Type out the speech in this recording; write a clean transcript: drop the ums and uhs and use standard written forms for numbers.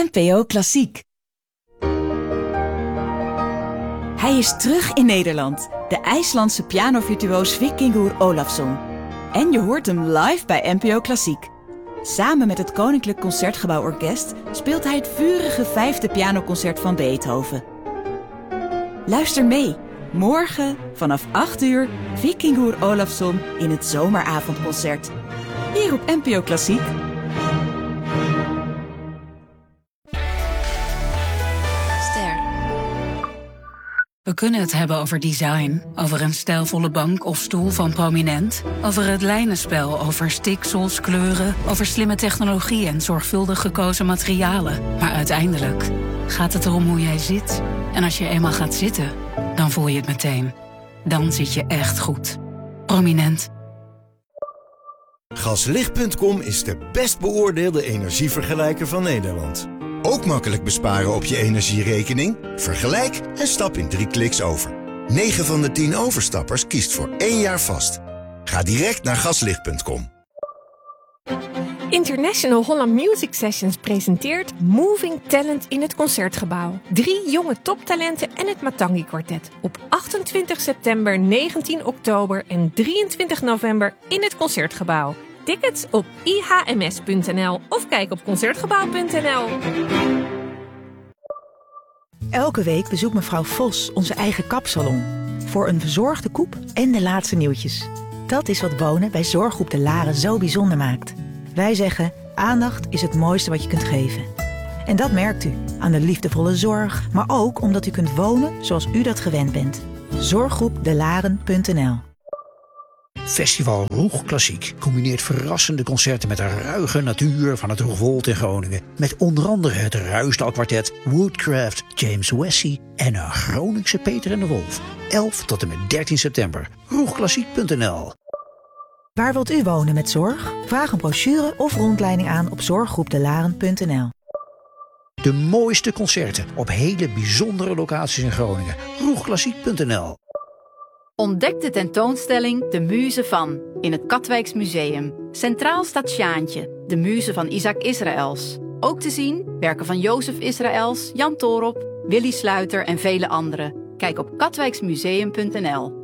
NPO Klassiek. Hij is terug in Nederland, de IJslandse pianovirtuoos Víkingur Ólafsson. En je hoort hem live bij NPO Klassiek. Samen met het Koninklijk Concertgebouworkest speelt hij het vurige 5e pianoconcert van Beethoven. Luister mee, morgen vanaf 8 uur Víkingur Ólafsson in het zomeravondconcert. Hier op NPO Klassiek. We kunnen het hebben over design, over een stijlvolle bank of stoel van Prominent, over het lijnenspel, over stiksels, kleuren, over slimme technologie en zorgvuldig gekozen materialen. Maar uiteindelijk gaat het erom hoe jij zit. En als je eenmaal gaat zitten, dan voel je het meteen. Dan zit je echt goed. Prominent. Gaslicht.com is de best beoordeelde energievergelijker van Nederland. Ook makkelijk besparen op je energierekening? Vergelijk en stap in 3 kliks over. 9 van de 10 overstappers kiest voor 1 jaar vast. Ga direct naar gaslicht.com. International Holland Music Sessions presenteert Moving Talent in het Concertgebouw. 3 jonge toptalenten en het Matangi Quartet. Op 28 september, 19 oktober en 23 november in het Concertgebouw. Tickets op ihms.nl of kijk op concertgebouw.nl. Elke week bezoekt mevrouw Vos onze eigen kapsalon. Voor een verzorgde koep en de laatste nieuwtjes. Dat is wat wonen bij Zorggroep De Laren zo bijzonder maakt. Wij zeggen, aandacht is het mooiste wat je kunt geven. En dat merkt u aan de liefdevolle zorg, maar ook omdat u kunt wonen zoals u dat gewend bent. Zorggroepdelaren.nl. Festival Roeg Klassiek combineert verrassende concerten met de ruige natuur van het Roegwold in Groningen. Met onder andere het Ruisdaal Kwartet, Woodcraft, James Wessie en een Groningse Peter en de Wolf. 11 tot en met 13 september. Roegklassiek.nl. Waar wilt u wonen met zorg? Vraag een brochure of rondleiding aan op zorggroepdelaren.nl. De mooiste concerten op hele bijzondere locaties in Groningen. Roegklassiek.nl. Ontdek de tentoonstelling De Muze van in het Katwijks Museum. Centraal staat Sjaantje, de muze van Isaac Israëls. Ook te zien werken van Jozef Israëls, Jan Toorop, Willy Sluiter en vele anderen. Kijk op katwijksmuseum.nl.